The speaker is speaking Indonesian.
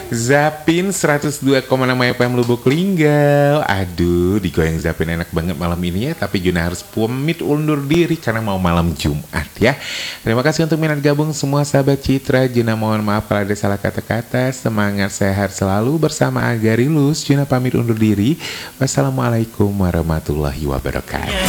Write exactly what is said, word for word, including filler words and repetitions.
Zapin seratus dua koma enam F M Lubuk Linggau. Aduh, digoyang Zapin enak banget malam ini ya. Tapi Juna harus pamit undur diri karena mau malam Jumat ya. Terima kasih untuk minat gabung semua sahabat Citra. Juna mohon maaf kalau ada salah kata-kata. Semangat sehat selalu bersama Agarilus. Juna pamit undur diri. Wassalamualaikum warahmatullahi wabarakatuh.